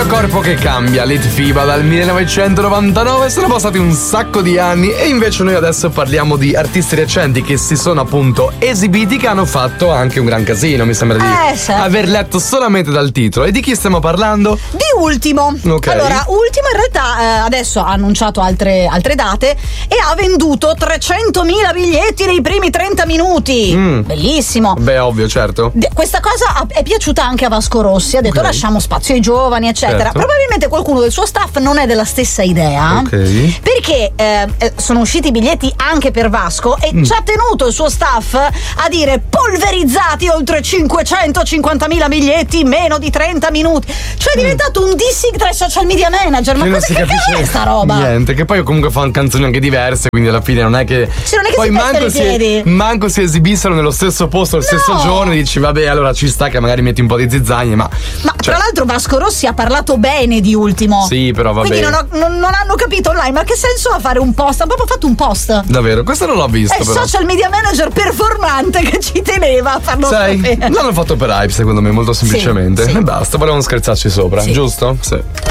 corpo che cambia, Litfiba dal 1999, sono passati un sacco di anni e invece noi adesso parliamo di artisti recenti che si sono appunto esibiti, che hanno fatto anche un gran casino, mi sembra di aver letto solamente dal titolo. E di chi stiamo parlando? Di Ultimo. Okay. Allora, Ultimo in realtà adesso ha annunciato altre date e ha venduto 300.000 biglietti nei primi 30 minuti. Bellissimo. Beh, ovvio, certo. Questa cosa è piaciuta anche a Vasco Rossi, ha detto lasciamo spazio ai giovani, eccetera. Certo. Probabilmente qualcuno del suo staff non è della stessa idea, perché sono usciti i biglietti anche per Vasco e ci ha tenuto il suo staff a dire polverizzati oltre 550.000 biglietti in meno di 30 minuti. Cioè è diventato un dissing tra i social media manager. Ma cosa che è sta roba? Niente, che poi comunque fanno canzoni anche diverse, quindi alla fine non è che poi manco si esibissero nello stesso posto lo stesso giorno e dici vabbè, allora ci sta che magari metti un po' di zizzagne, ma tra l'altro Vasco Rossi ha parlato bene di Ultimo. Sì, però vabbè. Quindi non hanno capito online, ma che senso ha fare un post? Ha proprio fatto un post. Davvero? Questo non l'ho visto. È il però social media manager performante che ci teneva a farlo sapere. L'hanno fatto per hype, secondo me, molto semplicemente. Sì. E basta, volevano scherzarci sopra, giusto? Sì.